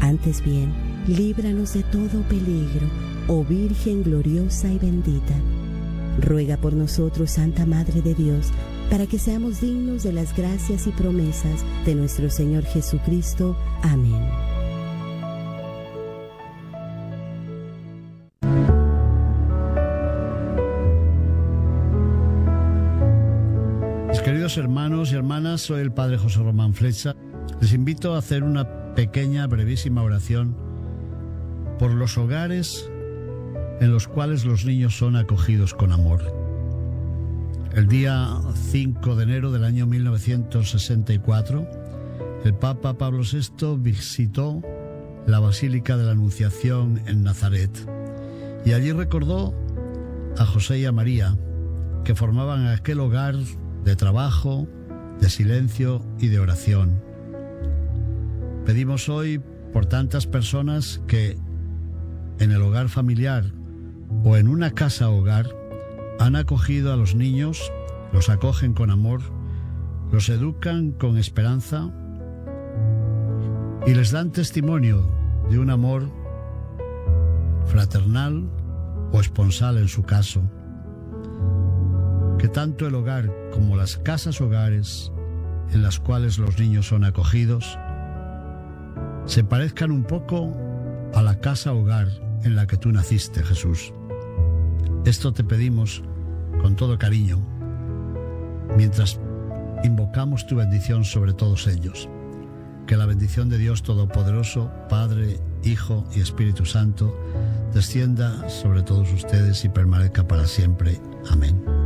Antes bien, líbranos de todo peligro, oh Virgen gloriosa y bendita. Ruega por nosotros, Santa Madre de Dios, para que seamos dignos de las gracias y promesas de nuestro Señor Jesucristo. Amén. Mis queridos hermanos y hermanas, soy el Padre José Román Flecha. Les invito a hacer una pequeña, brevísima oración por los hogares en los cuales los niños son acogidos con amor. El día 5 de enero del año 1964, el Papa Pablo VI visitó la Basílica de la Anunciación en Nazaret y allí recordó a José y a María, que formaban aquel hogar de trabajo, de silencio y de oración. Pedimos hoy por tantas personas que en el hogar familiar o en una casa hogar han acogido a los niños, los acogen con amor, los educan con esperanza y les dan testimonio de un amor fraternal o esponsal en su caso. Que tanto el hogar como las casas hogares en las cuales los niños son acogidos se parezcan un poco a la casa hogar en la que tú naciste, Jesús. Esto te pedimos con todo cariño, mientras invocamos tu bendición sobre todos ellos. Que la bendición de Dios Todopoderoso, Padre, Hijo y Espíritu Santo, descienda sobre todos ustedes y permanezca para siempre. Amén.